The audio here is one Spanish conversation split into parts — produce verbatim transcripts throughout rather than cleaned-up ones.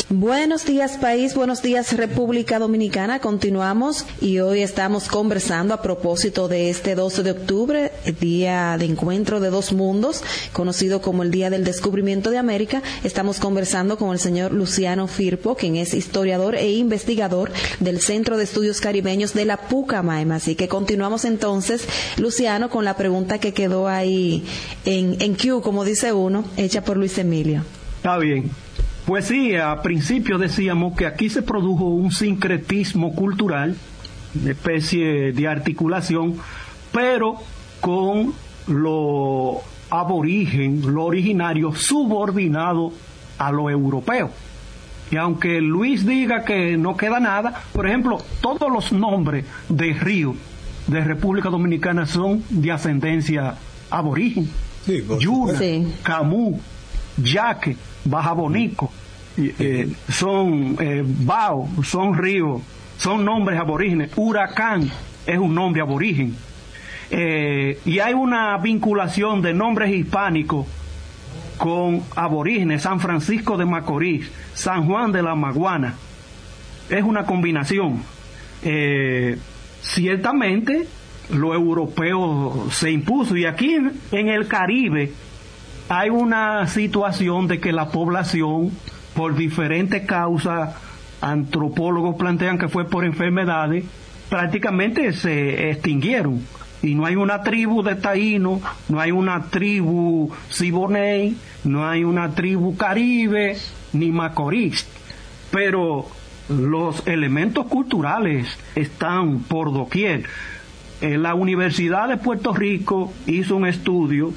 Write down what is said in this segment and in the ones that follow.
Buenos días, país. Buenos días, República Dominicana. Continuamos y hoy estamos conversando a propósito de este doce de octubre, día de encuentro de dos mundos, conocido como el Día del Descubrimiento de América. Estamos conversando con el señor Luciano Firpo, quien es historiador e investigador del Centro de Estudios Caribeños de la Pucamaima. Así que continuamos entonces, Luciano, con la pregunta que quedó ahí en, en Q, como dice uno, hecha por Luis Emilio. Está bien. Pues sí, a principio decíamos que aquí se produjo un sincretismo cultural, una especie de articulación, pero con lo aborigen, lo originario, subordinado a lo europeo. Y aunque Luis diga que no queda nada, por ejemplo, todos los nombres de río de República Dominicana son de ascendencia aborigen. Sí, Yuna, sí. Camú, Yaque, Baja Bonico, eh, son eh, Bao, son ríos, son nombres aborígenes. Huracán es un nombre aborigen. Eh, y hay una vinculación de nombres hispánicos con aborígenes. San Francisco de Macorís, San Juan de la Maguana. Es una combinación. Eh, ciertamente, lo europeo se impuso. Y aquí en, en el Caribe hay una situación de que la población, por diferentes causas, antropólogos plantean que fue por enfermedades, prácticamente se extinguieron. Y no hay una tribu de taíno, no hay una tribu siboney, no hay una tribu caribe, ni macorís. Pero los elementos culturales están por doquier. Eh, la Universidad de Puerto Rico hizo un estudio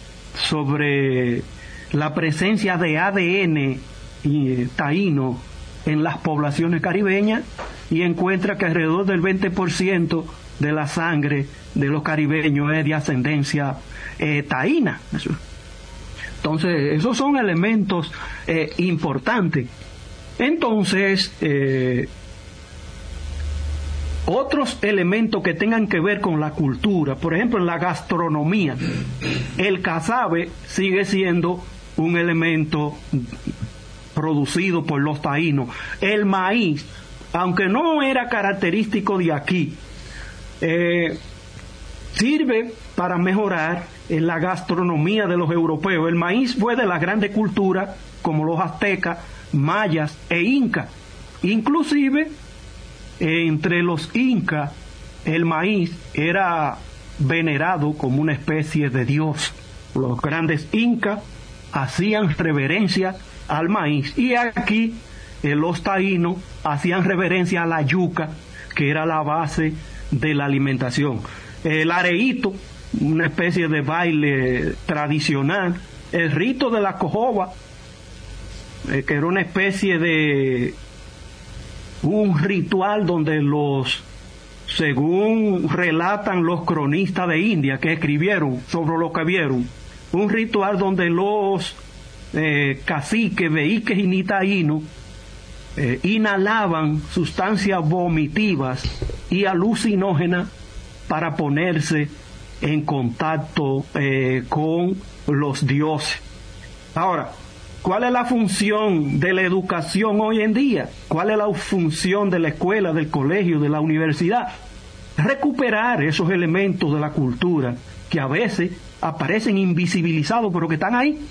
sobre la presencia de A D N y taíno en las poblaciones caribeñas y encuentra que alrededor del veinte por ciento de la sangre de los caribeños es de ascendencia eh, taína. Entonces, esos son elementos eh, importantes. Entonces, eh, otros elementos que tengan que ver con la cultura, por ejemplo, en la gastronomía, el casabe sigue siendo un elemento producido por los taínos. El maíz, aunque no era característico de aquí, eh, sirve para mejorar en la gastronomía de los europeos. El maíz fue de las grandes culturas como los aztecas, mayas e incas. Inclusive entre los incas el maíz era venerado como una especie de dios. Los grandes incas hacían reverencia al maíz y aquí eh, los taínos hacían reverencia a la yuca, que era la base de la alimentación. El areíto, una especie de baile tradicional. El rito de la cojoba, eh, que era una especie de un ritual donde los, según relatan los cronistas de India que escribieron sobre lo que vieron, un ritual donde los eh, caciques, veiques y nitaínos eh, inhalaban sustancias vomitivas y alucinógenas para ponerse en contacto eh, con los dioses. Ahora, ¿cuál es la función de la educación hoy en día? ¿Cuál es la función de la escuela, del colegio, de la universidad? Recuperar esos elementos de la cultura que a veces aparecen invisibilizados, pero que están ahí.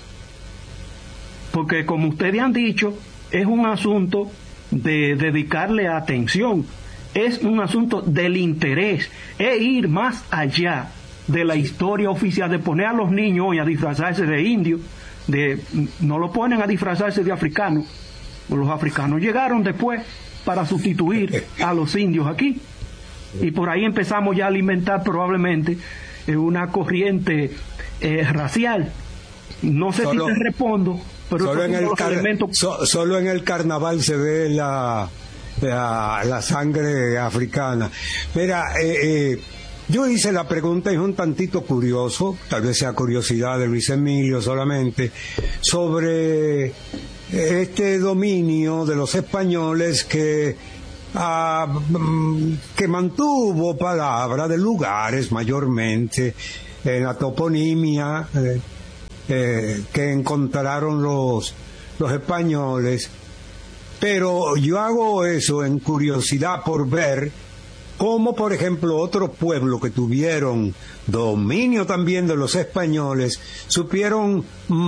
Porque, como ustedes han dicho, es un asunto de dedicarle atención. Es un asunto del interés, es ir más allá de la historia oficial, de poner a los niños hoy a disfrazarse de indios, de, no lo ponen a disfrazarse de africanos. Los africanos llegaron después para sustituir a los indios aquí. Y por ahí empezamos ya a alimentar probablemente eh, una corriente eh, racial. No sé solo, si te respondo, pero solo en, el car- elementos... so, solo en el carnaval se ve la... La, la sangre africana. Mira, eh, eh, yo hice la pregunta, es un tantito curioso, tal vez sea curiosidad de Luis Emilio solamente, sobre este dominio de los españoles que, ah, que mantuvo palabra de lugares mayormente en la toponimia eh, eh, que encontraron los, los españoles. Pero yo hago eso en curiosidad por ver cómo, por ejemplo, otros pueblos que tuvieron dominio también de los españoles, supieron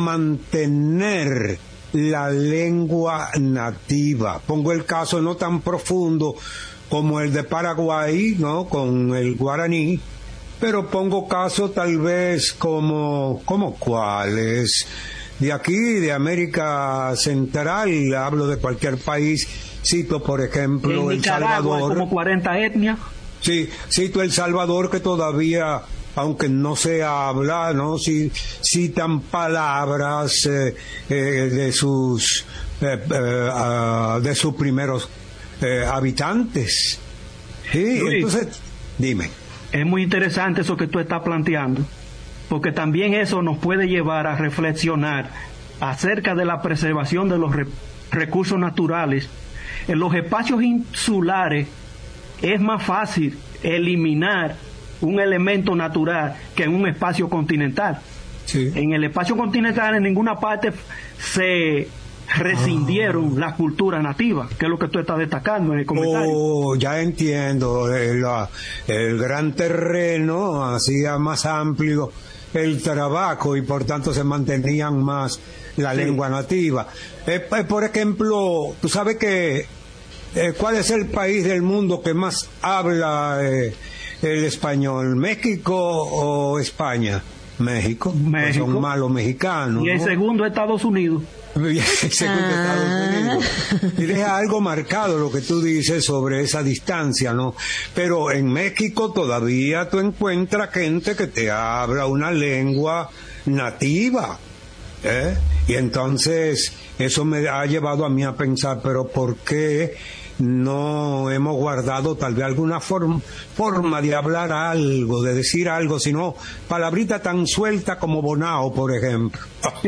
mantener la lengua nativa. Pongo el caso no tan profundo como el de Paraguay, ¿no? Con el guaraní, pero pongo caso tal vez como, como cuáles. De aquí, de América Central, hablo de cualquier país, cito por ejemplo en El Salvador. Como cuarenta etnias. Sí, cito El Salvador, que todavía, aunque no se habla, ¿no? Sí, citan palabras eh, eh, de sus eh, eh, uh, de sus primeros eh, habitantes. Sí, Luis, entonces, dime. Es muy interesante eso que tú estás planteando, porque también eso nos puede llevar a reflexionar acerca de la preservación de los re- recursos naturales. En los espacios insulares es más fácil eliminar un elemento natural que en un espacio continental. Sí. En el espacio continental en ninguna parte se rescindieron ah. las culturas nativas, que es lo que tú estás destacando en el comentario. Oh, ya entiendo. El, el gran terreno hacía más amplio el trabajo y por tanto se mantenían más la sí. lengua nativa. Eh, por ejemplo, tú sabes que eh, ¿cuál es el país del mundo que más habla eh, el español? ¿México o España? México. México. Pues son malos mexicanos. Y el ¿no? segundo Estados Unidos. Según Estados Unidos. Y deja algo marcado lo que tú dices sobre esa distancia, ¿no? Pero en México todavía tú encuentras gente que te habla una lengua nativa, ¿eh? Y entonces eso me ha llevado a mí a pensar, pero ¿por qué no hemos guardado tal vez alguna forma, forma de hablar algo, de decir algo, sino palabrita tan suelta como bonao, por ejemplo?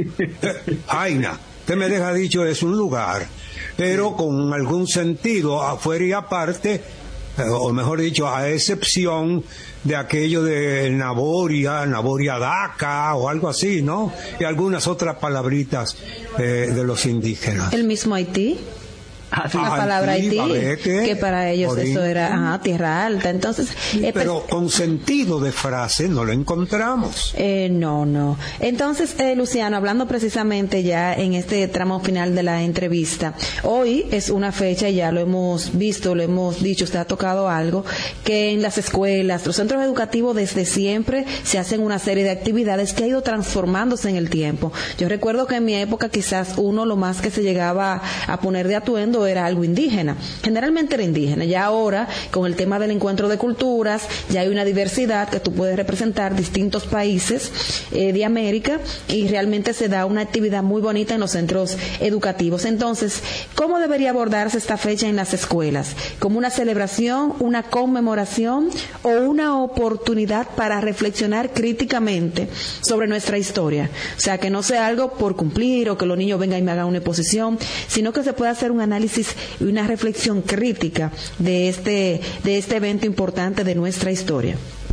Aina, usted me deja dicho, es un lugar, pero con algún sentido afuera y aparte, o mejor dicho, a excepción de aquello de Naboria, Naboria Daca o algo así, ¿no? Y algunas otras palabritas eh, de los indígenas. El mismo Haití. Ah, sí. La palabra Haití, Babeque, que para ellos Orín, eso era ajá, tierra alta. Entonces, eh, pero con sentido de frase no lo encontramos. Eh, no, no. Entonces, eh, Luciano, hablando precisamente ya en este tramo final de la entrevista, hoy es una fecha, ya lo hemos visto, lo hemos dicho, usted ha tocado algo, que en las escuelas, los centros educativos desde siempre se hacen una serie de actividades que ha ido transformándose en el tiempo. Yo recuerdo que en mi época quizás uno lo más que se llegaba a poner de atuendo era algo indígena, generalmente era indígena. Ya ahora, con el tema del encuentro de culturas, ya hay una diversidad que tú puedes representar distintos países eh, de América, y realmente se da una actividad muy bonita en los centros educativos. Entonces, ¿cómo debería abordarse esta fecha en las escuelas? ¿Como una celebración, una conmemoración o una oportunidad para reflexionar críticamente sobre nuestra historia? O sea, que no sea algo por cumplir o que los niños vengan y me hagan una exposición, sino que se pueda hacer un análisis y una reflexión crítica de este de este evento importante de nuestra historia.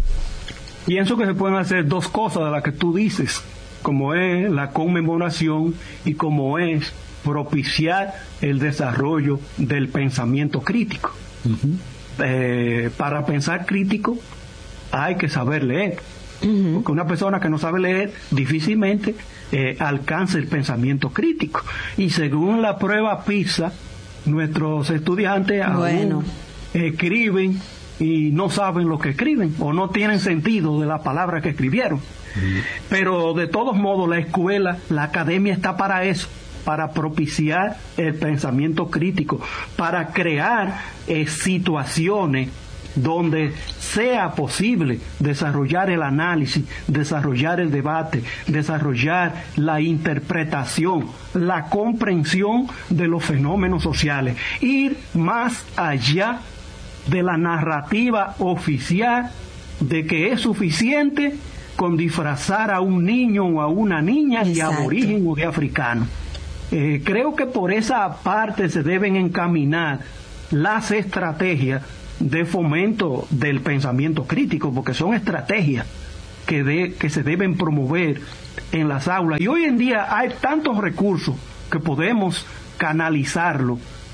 Pienso que se pueden hacer dos cosas de las que tú dices, como es la conmemoración y como es propiciar el desarrollo del pensamiento crítico. Uh-huh. Eh, para pensar crítico hay que saber leer. Uh-huh. Porque una persona que no sabe leer difícilmente eh, alcanza el pensamiento crítico. Y según la prueba PISA, nuestros estudiantes bueno. aún escriben y no saben lo que escriben o no tienen sentido de la palabra que escribieron. Mm. Pero de todos modos la escuela, la academia está para eso, para propiciar el pensamiento crítico, para crear eh, situaciones donde sea posible desarrollar el análisis, desarrollar el debate, desarrollar la interpretación, la comprensión de los fenómenos sociales, ir más allá de la narrativa oficial de que es suficiente con disfrazar a un niño o a una niña de aborigen o de africano. Eh, creo que por esa parte se deben encaminar las estrategias de fomento del pensamiento crítico, porque son estrategias que, de, que se deben promover en las aulas. Y hoy en día hay tantos recursos que podemos canalizarlo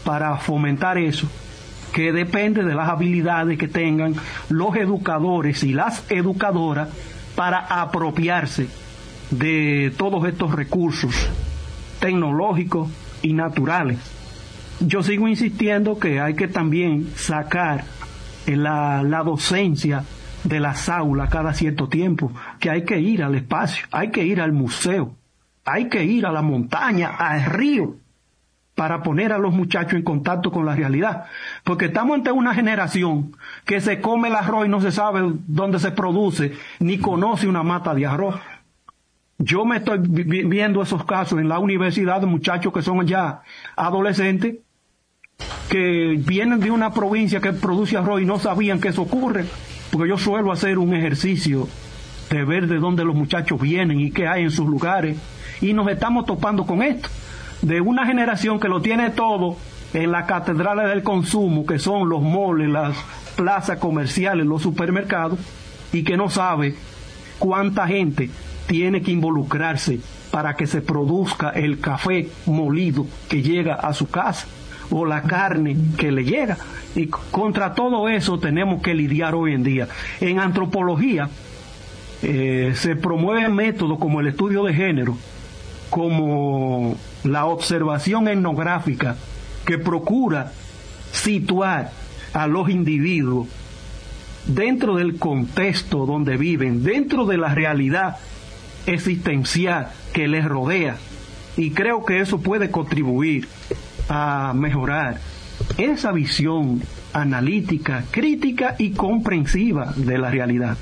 para fomentar eso, que depende de las habilidades que tengan los educadores y las educadoras para apropiarse de todos estos recursos tecnológicos y naturales. Yo sigo insistiendo que hay que también sacar la, la docencia de las aulas cada cierto tiempo, que hay que ir al espacio, hay que ir al museo, hay que ir a la montaña, al río, para poner a los muchachos en contacto con la realidad, porque estamos ante una generación que se come el arroz y no se sabe dónde se produce, ni conoce una mata de arroz. Yo me estoy viendo esos casos en la universidad de muchachos que son ya adolescentes, que vienen de una provincia que produce arroz y no sabían que eso ocurre, porque yo suelo hacer un ejercicio de ver de dónde los muchachos vienen y qué hay en sus lugares, y nos estamos topando con esto, de una generación que lo tiene todo en las catedrales del consumo, que son los moles, las plazas comerciales, los supermercados, y que no sabe cuánta gente tiene que involucrarse para que se produzca el café molido que llega a su casa, o la carne que le llega. Y contra todo eso tenemos que lidiar hoy en día. En antropología eh, se promueven métodos como el estudio de género, como la observación etnográfica, que procura situar a los individuos dentro del contexto donde viven, dentro de la realidad existencial que les rodea, y creo que eso puede contribuir a mejorar esa visión analítica, crítica y comprensiva de la realidad.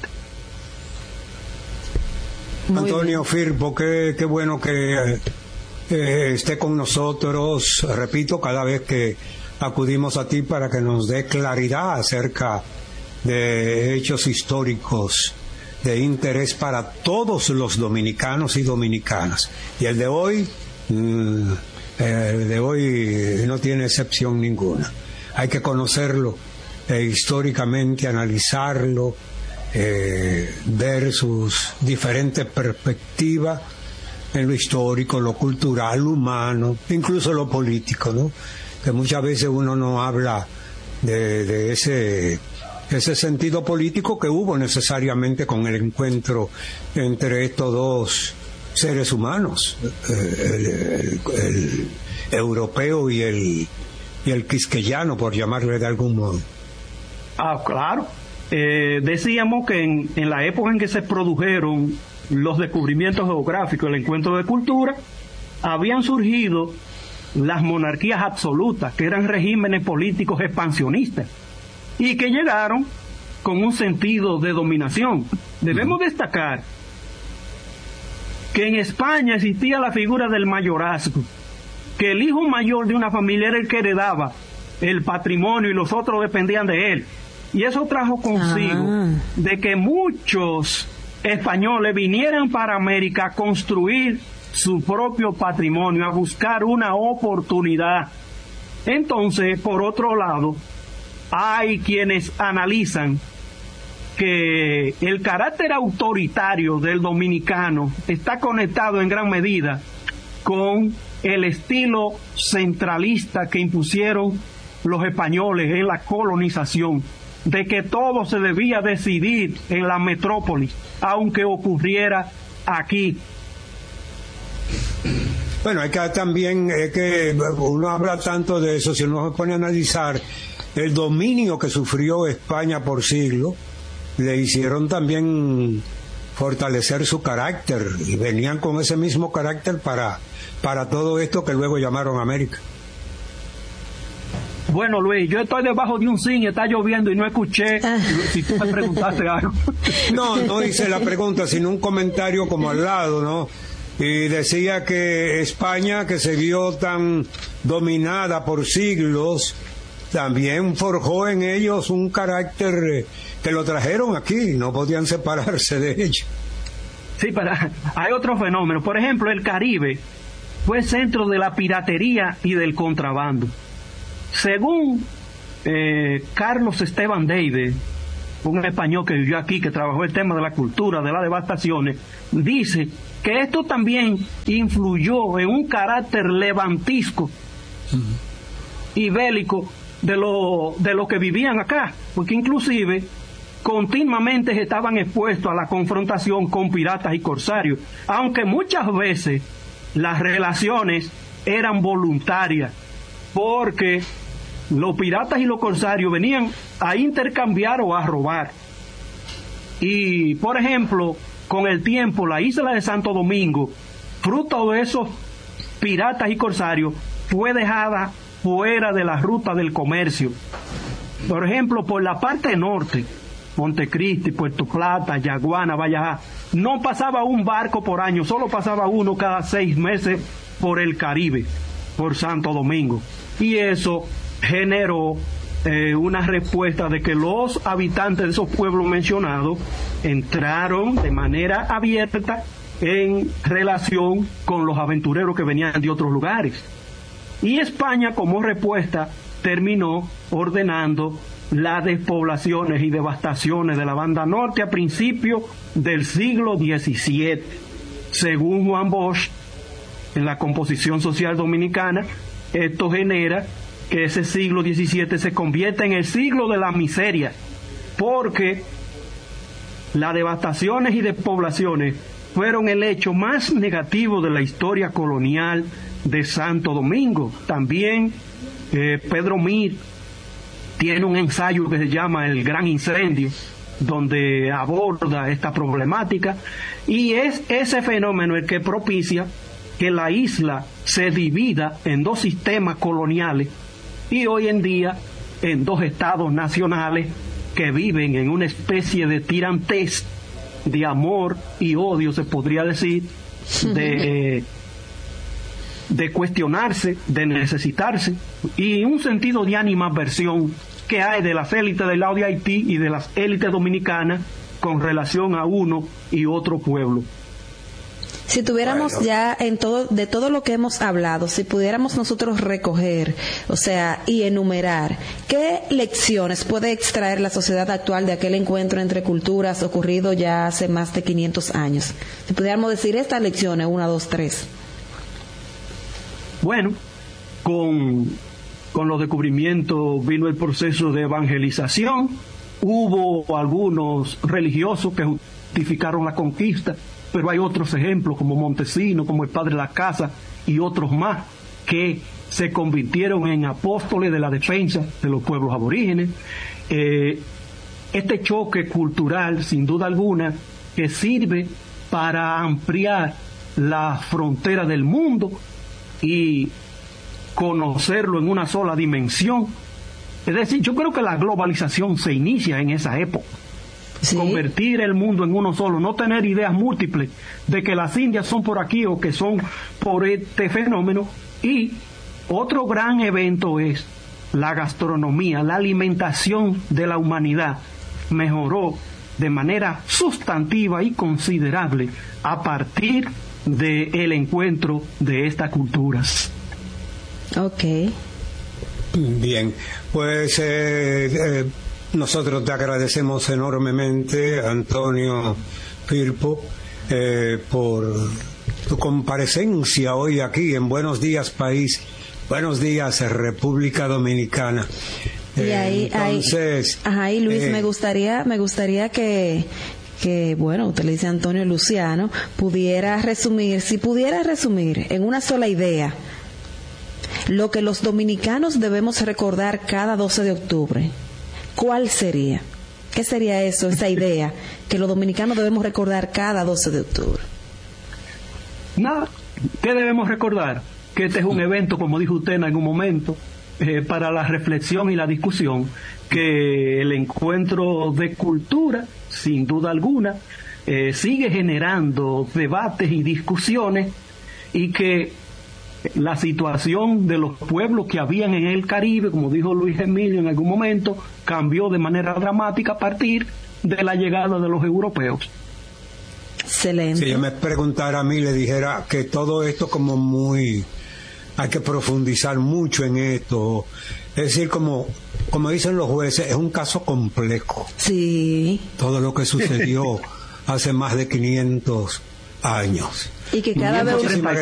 Muy Antonio bien. Firpo, qué, qué bueno que eh, esté con nosotros, repito, cada vez que acudimos a ti para que nos dé claridad acerca de hechos históricos de interés para todos los dominicanos y dominicanas. Y el de hoy, mmm, el de hoy no tiene excepción ninguna. Hay que conocerlo eh, históricamente, analizarlo, eh, ver sus diferentes perspectivas en lo histórico, lo cultural, lo humano, incluso lo político, ¿no? Que muchas veces uno no habla de, de ese ese sentido político que hubo necesariamente con el encuentro entre estos dos seres humanos, el, el, el europeo y el y el quisqueyano, por llamarle de algún modo. Ah, claro. Eh, decíamos que en, en la época en que se produjeron los descubrimientos geográficos, el encuentro de cultura, habían surgido las monarquías absolutas, que eran regímenes políticos expansionistas, y que llegaron con un sentido de dominación. Debemos destacar que en España existía la figura del mayorazgo, que el hijo mayor de una familia era el que heredaba el patrimonio y los otros dependían de él. Y eso trajo consigo ah. de que muchos españoles vinieran para América a construir su propio patrimonio, a buscar una oportunidad. Entonces, por otro lado, hay quienes analizan que el carácter autoritario del dominicano está conectado en gran medida con el estilo centralista que impusieron los españoles en la colonización, de que todo se debía decidir en la metrópoli, aunque ocurriera aquí. Bueno, hay que también, es que uno habla tanto de eso, si uno se pone a analizar el dominio que sufrió España por siglos, le hicieron también fortalecer su carácter, y venían con ese mismo carácter para, para todo esto que luego llamaron América. Bueno, Luis, yo estoy debajo de un zinc, está lloviendo y no escuché si tú me preguntaste algo. No, no hice la pregunta, sino un comentario como al lado, ¿no? Y decía que España, que se vio tan dominada por siglos, también forjó en ellos un carácter que lo trajeron aquí, no podían separarse de ellos. Sí, pero hay otro fenómeno. Por ejemplo, el Caribe fue centro de la piratería y del contrabando. Según eh, Carlos Esteban Deide, un español que vivió aquí, que trabajó el tema de la cultura, de las devastaciones, dice que esto también influyó en un carácter levantisco, uh-huh. y bélicos de los de los que vivían acá, porque inclusive continuamente estaban expuestos a la confrontación con piratas y corsarios, aunque muchas veces las relaciones eran voluntarias, porque los piratas y los corsarios venían a intercambiar o a robar. Y, por ejemplo, con el tiempo, la isla de Santo Domingo, fruto de esos piratas y corsarios, fue dejada fuera de la ruta del comercio. Por ejemplo, por la parte norte, Montecristi, Puerto Plata, Yaguana, Valleja, no pasaba un barco por año, solo pasaba uno cada seis meses por el Caribe, por Santo Domingo. Y eso generó eh, una respuesta de que los habitantes de esos pueblos mencionados entraron de manera abierta en relación con los aventureros que venían de otros lugares. Y España, como respuesta, terminó ordenando las despoblaciones y devastaciones de la banda norte a principios del siglo diecisiete. Según Juan Bosch, en la composición social dominicana, esto genera que ese siglo diecisiete se convierta en el siglo de la miseria, porque las devastaciones y despoblaciones fueron el hecho más negativo de la historia colonial de Santo Domingo. También eh, Pedro Mir tiene un ensayo que se llama El Gran Incendio, donde aborda esta problemática, y es ese fenómeno el que propicia que la isla se divida en dos sistemas coloniales y hoy en día en dos estados nacionales que viven en una especie de tirantez, de amor y odio, se podría decir, de, eh, de cuestionarse, de necesitarse, y un sentido de animadversión que hay de las élites del lado de Haití y de las élites dominicanas con relación a uno y otro pueblo. Si tuviéramos bueno. ya en todo, de todo lo que hemos hablado, si pudiéramos nosotros recoger, o sea, y enumerar, ¿qué lecciones puede extraer la sociedad actual de aquel encuentro entre culturas ocurrido ya hace más de quinientos años? Si pudiéramos decir estas lecciones, una, dos, tres. Bueno, con, con los descubrimientos vino el proceso de evangelización. Hubo algunos religiosos que justificaron la conquista, pero hay otros ejemplos como Montesino, como el Padre Las Casas y otros más que se convirtieron en apóstoles de la defensa de los pueblos aborígenes. Eh, este choque cultural, sin duda alguna, que sirve para ampliar la frontera del mundo y conocerlo en una sola dimensión. Es decir, yo creo que la globalización se inicia en esa época. ¿Sí? Convertir el mundo en uno solo, no tener ideas múltiples de que las Indias son por aquí o que son por este fenómeno. Y otro gran evento es la gastronomía, la alimentación de la humanidad mejoró de manera sustantiva y considerable a partir del encuentro de estas culturas. Ok. Bien, pues eh, eh, nosotros te agradecemos enormemente, Antonio Firpo, eh, por tu comparecencia hoy aquí en Buenos Días País, Buenos Días República Dominicana. Y ahí, Entonces, ahí, ajá, y Luis, eh, me gustaría, me gustaría que, que, bueno, usted le dice Antonio Luciano, pudiera resumir, si pudiera resumir en una sola idea, lo que los dominicanos debemos recordar cada doce de octubre, ¿cuál sería? ¿Qué sería eso, esa idea que los dominicanos debemos recordar cada doce de octubre? Nada, ¿qué debemos recordar? Que este es un evento, como dijo usted en algún momento, eh, para la reflexión y la discusión, que el encuentro de cultura, sin duda alguna, eh, sigue generando debates y discusiones, y que la situación de los pueblos que habían en el Caribe, como dijo Luis Emilio en algún momento, cambió de manera dramática a partir de la llegada de los europeos. Excelente. Si yo me preguntara a mí, le dijera que todo esto como muy... hay que profundizar mucho en esto. Es decir, como, como dicen los jueces, es un caso complejo. Sí. Todo lo que sucedió hace más de quinientos años. Y que cada vez...